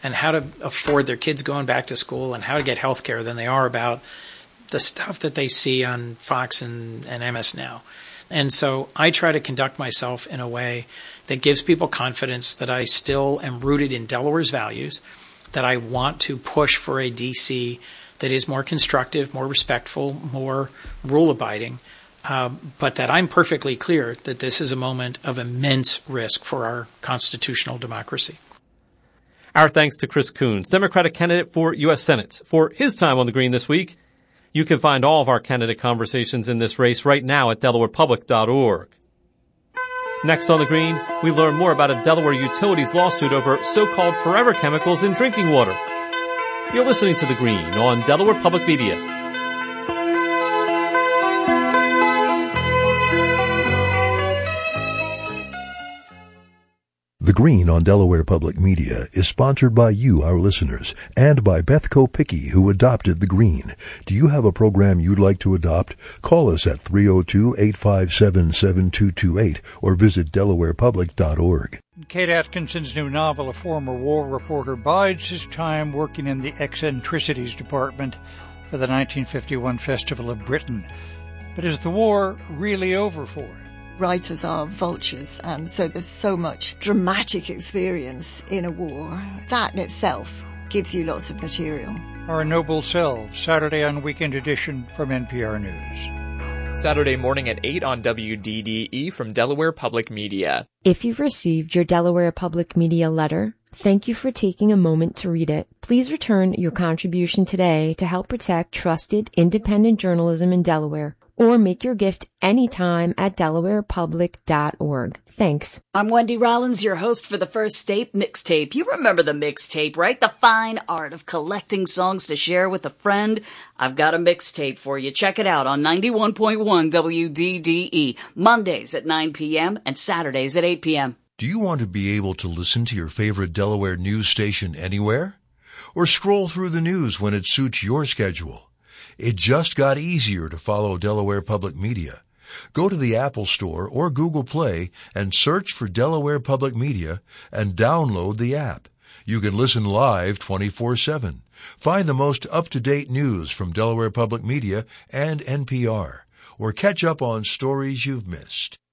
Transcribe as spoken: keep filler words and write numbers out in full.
and how to afford their kids going back to school and how to get health care than they are about the stuff that they see on Fox and, and M S Now. And so I try to conduct myself in a way that gives people confidence that I still am rooted in Delaware's values, that I want to push for a D C that is more constructive, more respectful, more rule-abiding, uh, but that I'm perfectly clear that this is a moment of immense risk for our constitutional democracy. Our thanks to Chris Coons, Democratic candidate for U S Senate, for his time on the Green this week. You can find all of our candidate conversations in this race right now at delaware public dot org. Next on the Green, we learn more about a Delaware utilities lawsuit over so-called forever chemicals in drinking water. You're listening to The Green on Delaware Public Media. The Green on Delaware Public Media is sponsored by you, our listeners, and by Beth Kopicki, who adopted The Green. Do you have a program you'd like to adopt? Call us at three oh two, eight five seven, seven two two eight or visit delaware public dot org. Kate Atkinson's new novel, a former war reporter, bides his time working in the eccentricities department for the nineteen fifty-one Festival of Britain. But is the war really over for him? Writers are vultures, and so there's so much dramatic experience in a war. That in itself gives you lots of material. Our Noble Selves, Saturday on Weekend Edition from N P R News. Saturday morning at eight on W D D E from Delaware Public Media. If you've received your Delaware Public Media letter, thank you for taking a moment to read it. Please return your contribution today to help protect trusted, independent journalism in Delaware, or make your gift anytime at delaware public dot org. Thanks. I'm Wendy Rollins, your host for the First State Mixtape. You remember the mixtape, right? The fine art of collecting songs to share with a friend. I've got a mixtape for you. Check it out on ninety-one point one W D D E, Mondays at nine p.m. and Saturdays at eight p.m. Do you want to be able to listen to your favorite Delaware news station anywhere? Or scroll through the news when it suits your schedule? It just got easier to follow Delaware Public Media. Go to the Apple Store or Google Play and search for Delaware Public Media and download the app. You can listen live twenty-four seven. Find the most up-to-date news from Delaware Public Media and N P R, or catch up on stories you've missed.